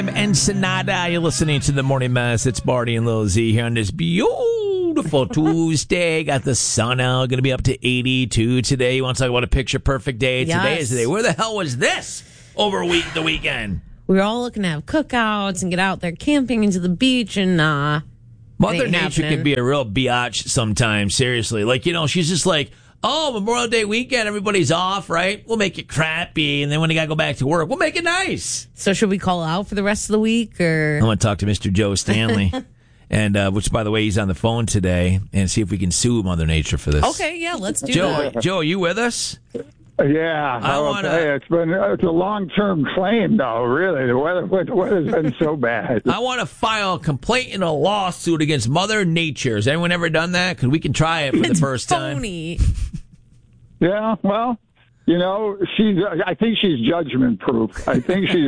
I'm Ensenada. You're listening to the Morning Mess. It's Marty and Lil Z here on this beautiful Tuesday. Got the sun out. Going to be up to 82 today. You want to talk about a picture-perfect day? Yes. Today is the day. Where the hell was this over the weekend? We were all looking to have cookouts and get out there camping into the beach, and Mother Nature can be a real biatch sometimes, seriously. Like, she's just like, oh, Memorial Day weekend, everybody's off, right? We'll make it crappy, and then when they got to go back to work, we'll make it nice. So should we call out for the rest of the week? Or I want to talk to Mr. Joe Stanley, and which, by the way, he's on the phone today, and see if we can sue Mother Nature for this. Okay, yeah, let's do that. Joe, are you with us? Yeah, it's a long-term claim, though. Really, the weather's been so bad. I want to file a complaint and a lawsuit against Mother Nature. Has anyone ever done that? Because we can try it for the first time. Yeah, well, I think she's judgment-proof. I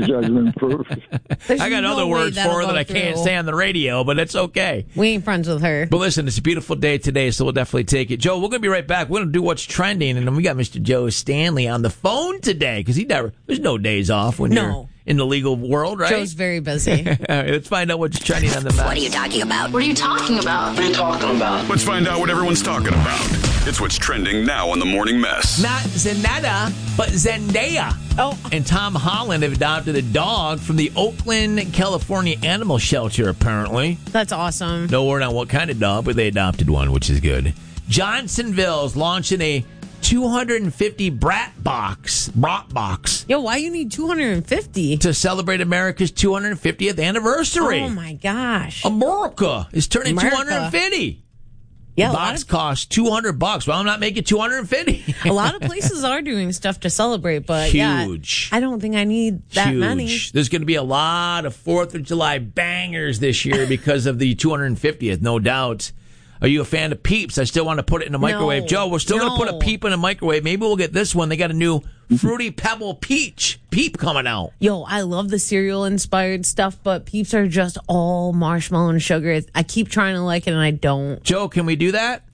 got other words for her that I can't say on the radio, but it's okay. We ain't friends with her. But listen, it's a beautiful day today, so we'll definitely take it. Joe, we're going to be right back. We're going to do what's trending, and then we got Mr. Joe Stanley on the phone today, because there's no days off when you're in the legal world, right? Joe's very busy. All right, let's find out what's trending on the map. What are you talking about? What are you talking about? What are you talking about? Let's find out what everyone's talking about. It's what's trending now on the Morning Mess. Not Zenetta, but Zendaya. Oh. And Tom Holland have adopted a dog from the Oakland, California animal shelter, apparently. That's awesome. No word on what kind of dog, but they adopted one, which is good. Johnsonville's launching a 250 brat box. Yo, why you need 250? To celebrate America's 250th anniversary. Oh, my gosh. America is turning 250. Yeah, the box costs $200. Well, I'm not making 250. A lot of places are doing stuff to celebrate, but huge. I don't think I need that many. There's going to be a lot of 4th of July bangers this year because of the 250th, no doubt. Are you a fan of Peeps? I still want to put it in the microwave. No, Joe, we're still going to put a Peep in the microwave. Maybe we'll get this one. They got a new Fruity Pebble Peep coming out. Yo, I love the cereal-inspired stuff, but Peeps are just all marshmallow and sugar. I keep trying to like it, and I don't. Joe, can we do that?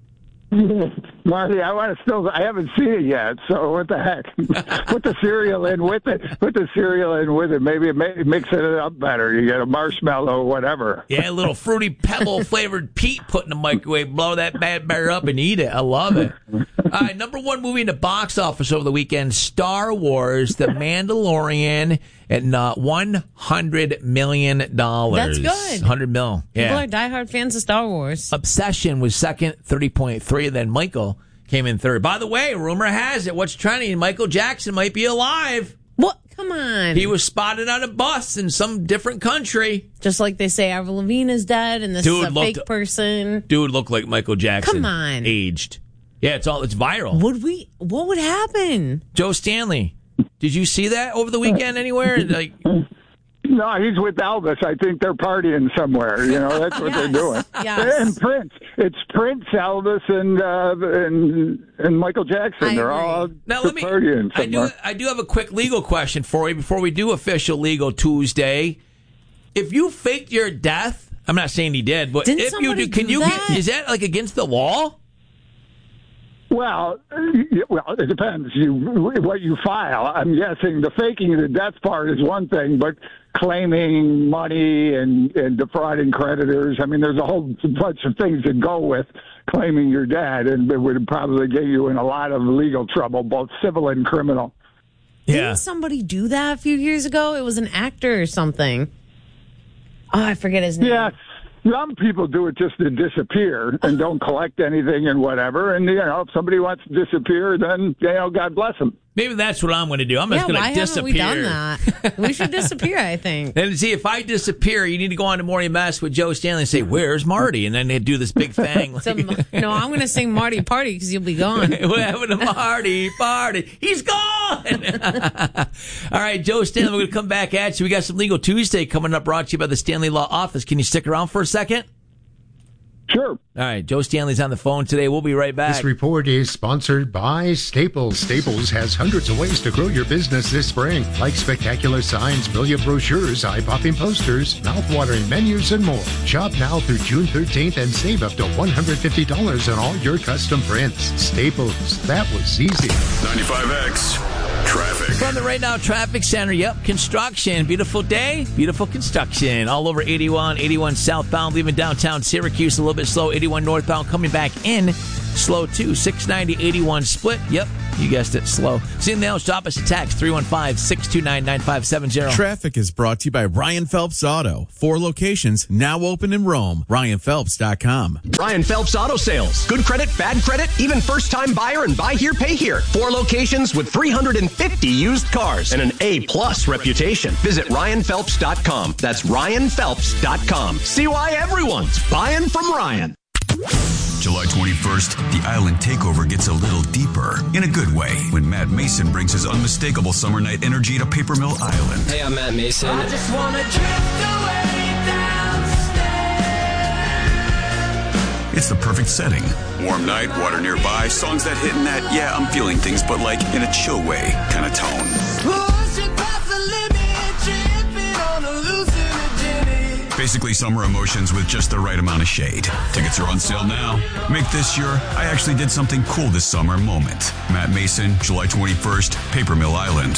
Marty, I haven't seen it yet, so what the heck? Put the cereal in with it. Maybe it mix it up better. You get a marshmallow or whatever. Yeah, a little Fruity Pebble flavored Peep put in the microwave. Blow that bad bear up and eat it. I love it. All right, number one movie in the box office over the weekend, Star Wars, The Mandalorian, at $100 million. That's good. 100 mil. Yeah. People are diehard fans of Star Wars. Obsession was second, 30.3. Then Michael came in third. By the way, rumor has it, what's trending, Michael Jackson might be alive. What? Come on. He was spotted on a bus in some different country. Just like they say Avril Lavigne is dead and this is a fake person. Dude looked like Michael Jackson. Come on. Aged. Yeah, it's viral. What would happen? Joe Stanley. Did you see that over the weekend anywhere? No, he's with Elvis. I think they're partying somewhere. That's what they're doing. Yes. And Prince. It's Prince, Elvis, and Michael Jackson. They're all partying somewhere. I do have a quick legal question for you before we do official Legal Tuesday. If you faked your death, I'm not saying he did, but if you do, is that against the law? Well, it depends what you file. I'm guessing the faking the death part is one thing, but claiming money and defrauding creditors, I mean, there's a whole bunch of things that go with claiming you're dead, and it would probably get you in a lot of legal trouble, both civil and criminal. Yeah. Didn't somebody do that a few years ago? It was an actor or something. Oh, I forget his name. Yeah. Some people do it just to disappear and don't collect anything and whatever. And, if somebody wants to disappear, then, God bless them. Maybe that's what I'm going to do. I'm just going to disappear. Why haven't we done that? We should disappear, I think. And see, if I disappear, you need to go on to Morning Mess with Joe Stanley and say, "Where's Marty?" And then they'd do this big thing. No, I'm going to sing Marty Party because you'll be gone. We're having a Marty Party. He's gone! All right, Joe Stanley, we're going to come back at you. We got some Legal Tuesday coming up, brought to you by the Stanley Law Office. Can you stick around for a second? Sure. All right, Joe Stanley's on the phone today. We'll be right back. This report is sponsored by Staples. Staples has hundreds of ways to grow your business this spring, like spectacular signs, brilliant brochures, eye-popping posters, mouth-watering menus, and more. Shop now through June 13th and save up to $150 on all your custom prints. Staples. That was easy. 95X. Traffic. From the Right Now Traffic Center, construction. Beautiful day, beautiful construction. All over 81 southbound, leaving downtown Syracuse a little bit slow. 81 northbound coming back in, slow too. 690, 81 split. Yep, you guessed it, slow. See you now, stop us at text 315-629-9570. Traffic is brought to you by Ryan Phelps Auto. 4 locations, now open in Rome. RyanPhelps.com. Ryan Phelps Auto Sales. Good credit, bad credit, even first-time buyer and buy here, pay here. 4 locations with 350 used cars and an A-plus reputation. Visit RyanPhelps.com. That's RyanPhelps.com. See why everyone's buying from Ryan. July 21st, the Island Takeover gets a little deeper, in a good way, when Matt Mason brings his unmistakable summer night energy to Paper Mill Island. Hey, I'm Matt Mason. I just want to drift away downstairs. It's the perfect setting. Warm night, water nearby, songs that hit in that, yeah, I'm feeling things, but like in a chill way kind of tone. Pushing past the limit, tripping on a hallucinogenic. Basically summer emotions with just the right amount of shade. Tickets are on sale now. Make this your I actually did something cool this summer moment. Matt Mason, July 21st, Paper Mill Island.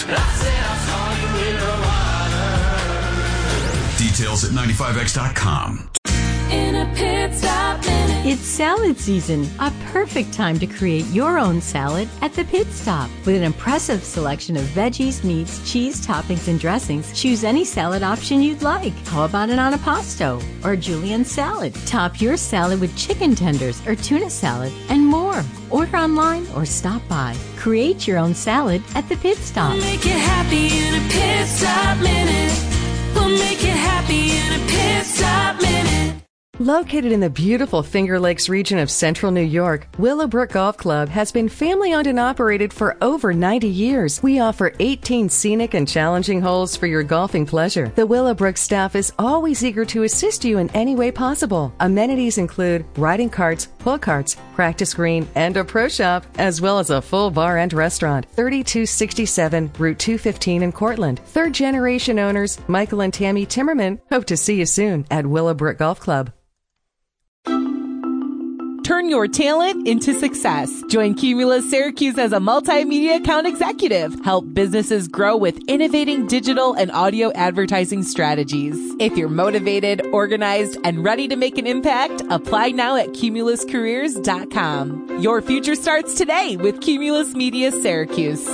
Details at 95x.com. In a pit stop minute. It's salad season, a perfect time to create your own salad at the Pit Stop. With an impressive selection of veggies, meats, cheese, toppings, and dressings, choose any salad option you'd like. How about an anapasto or julienne salad? Top your salad with chicken tenders or tuna salad and more. Order online or stop by. Create your own salad at the Pit Stop. We'll make you happy in a pit stop minute. We'll make you happy in a pit stop minute. Located in the beautiful Finger Lakes region of central New York, Willowbrook Golf Club has been family-owned and operated for over 90 years. We offer 18 scenic and challenging holes for your golfing pleasure. The Willowbrook staff is always eager to assist you in any way possible. Amenities include riding carts, pull carts, practice green, and a pro shop, as well as a full bar and restaurant. 3267 Route 215 in Cortland. Third-generation owners Michael and Tammy Timmerman hope to see you soon at Willowbrook Golf Club. Turn your talent into success. Join Cumulus Syracuse as a multimedia account executive. Help businesses grow with innovating digital and audio advertising strategies. If you're motivated, organized, and ready to make an impact, apply now at cumuluscareers.com. Your future starts today with Cumulus Media Syracuse.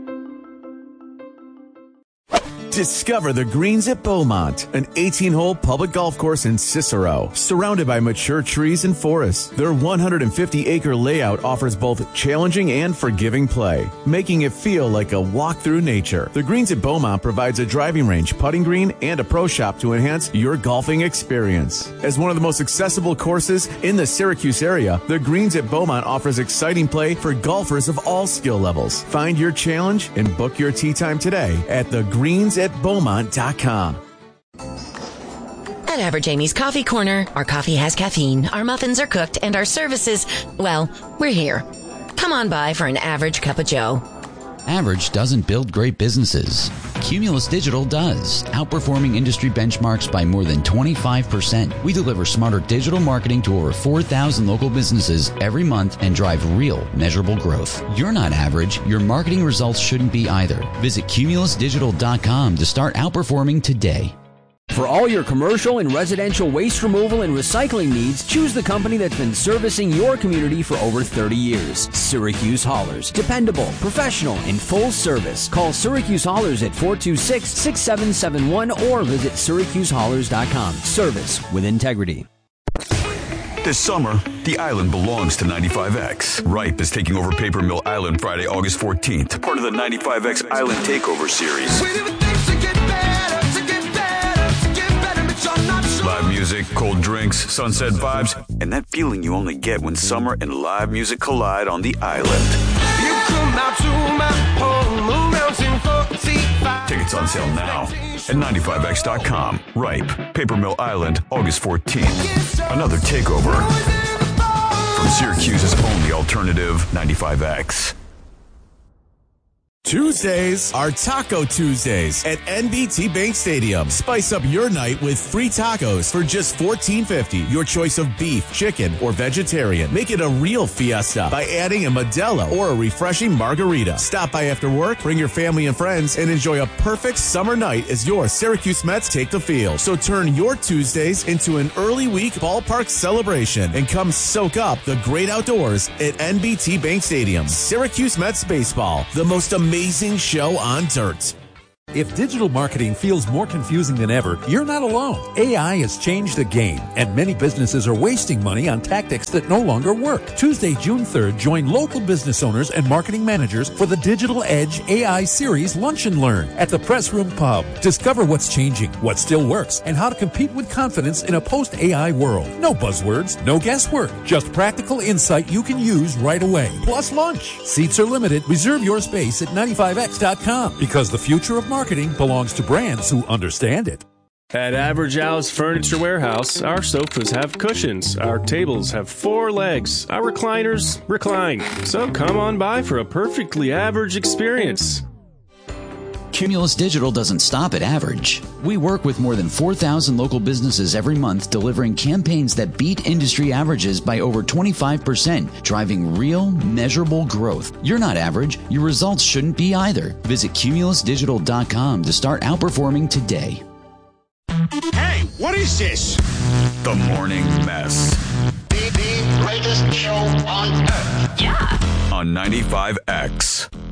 Discover the Greens at Beaumont, an 18-hole public golf course in Cicero, surrounded by mature trees and forests. Their 150-acre layout offers both challenging and forgiving play, making it feel like a walk through nature. The Greens at Beaumont provides a driving range, putting green, and a pro shop to enhance your golfing experience. As one of the most accessible courses in the Syracuse area, the Greens at Beaumont offers exciting play for golfers of all skill levels. Find your challenge and book your tee time today at thegreensatbeaumont.com. At Average Amy's Coffee Corner, our coffee has caffeine, our muffins are cooked, and our services, well, we're here. Come on by for an average cup of joe. Average doesn't build great businesses. Cumulus Digital does, outperforming industry benchmarks by more than 25%. We deliver smarter digital marketing to over 4,000 local businesses every month and drive real, measurable growth. You're not average. Your marketing results shouldn't be either. Visit cumulusdigital.com to start outperforming today. For all your commercial and residential waste removal and recycling needs, choose the company that's been servicing your community for over 30 years. Syracuse Haulers. Dependable, professional, and full service. Call Syracuse Haulers at 426-6771 or visit syracusehaulers.com. Service with integrity. This summer, the island belongs to 95X. Ripe is taking over Paper Mill Island Friday, August 14th, part of the 95X Island Takeover series. Live music, cold drinks, sunset vibes, and that feeling you only get when summer and live music collide on the island. You come out to my home, mountain 45. Tickets on sale now at 95x.com. Ripe, Paper Mill Island, August 14th. Another takeover from Syracuse's only alternative, 95X. Tuesdays are Taco Tuesdays at NBT Bank Stadium. Spice up your night with free tacos for just $14.50. Your choice of beef, chicken, or vegetarian. Make it a real fiesta by adding a Modelo or a refreshing margarita. Stop by after work, bring your family and friends, and enjoy a perfect summer night as your Syracuse Mets take the field. So turn your Tuesdays into an early week ballpark celebration and come soak up the great outdoors at NBT Bank Stadium. Syracuse Mets baseball, the most amazing show on dirt. If digital marketing feels more confusing than ever, you're not alone. AI has changed the game, and many businesses are wasting money on tactics that no longer work. Tuesday, June 3rd, join local business owners and marketing managers for the Digital Edge AI Series Lunch and Learn at the Press Room Pub. Discover what's changing, what still works, and how to compete with confidence in a post-AI world. No buzzwords, no guesswork, just practical insight you can use right away. Plus lunch. Seats are limited. Reserve your space at 95x.com because the future of marketing belongs to brands who understand it. At Average Al's Furniture Warehouse, our sofas have cushions, our tables have 4 legs, our recliners recline. So come on by for a perfectly average experience. Cumulus Digital doesn't stop at average. We work with more than 4,000 local businesses every month, delivering campaigns that beat industry averages by over 25%, driving real, measurable growth. You're not average. Your results shouldn't be either. Visit cumulusdigital.com to start outperforming today. Hey, what is this? The Morning Mess. The greatest show on earth. Yeah. On 95X.